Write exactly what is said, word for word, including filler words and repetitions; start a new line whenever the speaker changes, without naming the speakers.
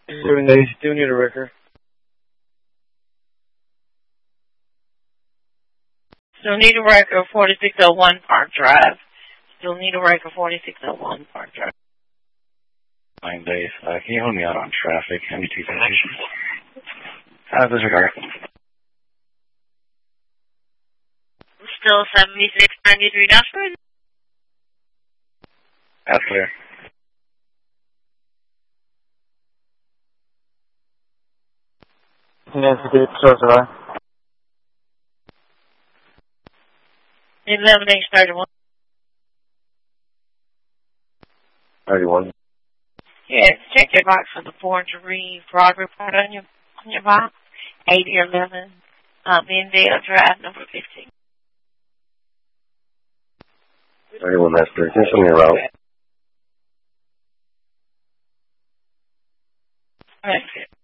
Seven days, still need a record.
Still need a record, forty-six oh one Park Drive. Still need a record, forty-six oh one Park Drive.
Nine days. Uh, can you hold me out on traffic? I need two citations. Uh, disregard.
Still seventy-six ninety-three Dashwood?
That's clear. Yes, it is. So sorry.
eleven H thirty-one.
thirty-one.
Yeah, check your box for the forgery fraud report on your on your box. eighty eleven uh, Bendale Drive, number fifteen.
thirty-one, that's clear. Can you show me around?
That's it.